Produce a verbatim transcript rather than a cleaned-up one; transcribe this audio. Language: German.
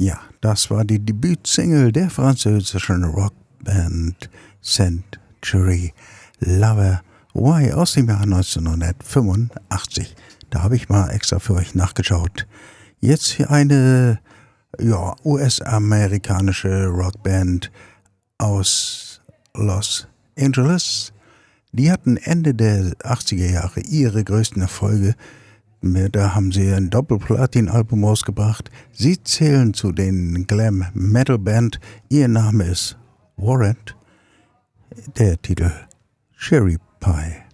Ja, das war die Debütsingle der französischen Rockband Century Lover Why aus dem Jahr neunzehnhundertfünfundachtzig. Da habe ich mal extra für euch nachgeschaut. Jetzt hier eine ja, U S-amerikanische Rockband aus Los Angeles. Die hatten Ende der achtziger Jahre ihre größten Erfolge. Da haben sie ein Doppelplatin-Album rausgebracht. Sie zählen zu den Glam Metal Band. Ihr Name ist Warrant. Der Titel Cherry Pie.